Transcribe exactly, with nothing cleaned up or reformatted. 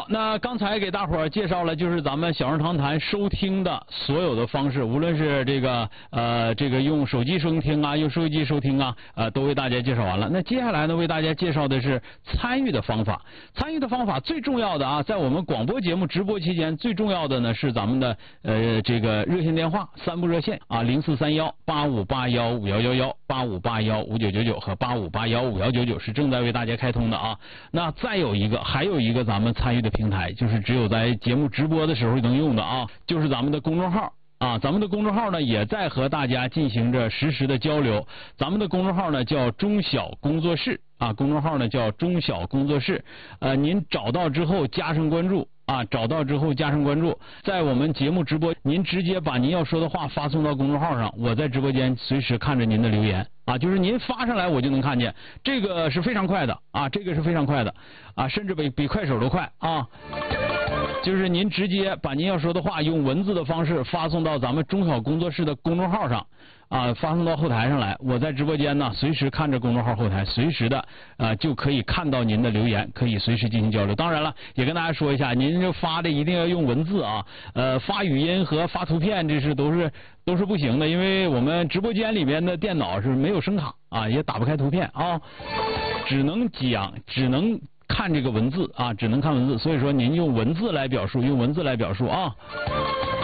好，那刚才给大伙儿介绍了，就是咱们小人长谈收听的所有的方式，无论是这个呃这个用手机收听啊，用收音机收听啊，呃都为大家介绍完了。那接下来呢，为大家介绍的是参与的方法。参与的方法最重要的啊，在我们广播节目直播期间，最重要的呢是咱们的呃这个热线电话，三部热线啊，零四三幺八五八幺五幺幺幺、八五八幺五九九九和八五八幺五幺九九是正在为大家开通的啊。那再有一个，还有一个咱们参与的平台，就是只有在节目直播的时候能用的啊，就是咱们的公众号啊，咱们的公众号呢也在和大家进行着实时的交流。咱们的公众号呢叫中小工作室啊，公众号呢叫中小工作室。呃，您找到之后加上关注啊，找到之后加上关注，在我们节目直播，您直接把您要说的话发送到公众号上，我在直播间随时看着您的留言啊，就是您发上来我就能看见，这个是非常快的啊，这个是非常快的啊，甚至比比快手都快啊。就是您直接把您要说的话用文字的方式发送到咱们中小工作室的公众号上啊，发送到后台上来，我在直播间呢随时看着公众号后台，随时的啊就可以看到您的留言，可以随时进行交流。当然了，也跟大家说一下，您这发的一定要用文字啊，呃发语音和发图片这是都是都是不行的，因为我们直播间里面的电脑是没有声卡啊，也打不开图片啊，只能讲只能看这个文字啊，只能看文字，所以说您用文字来表述，用文字来表述啊。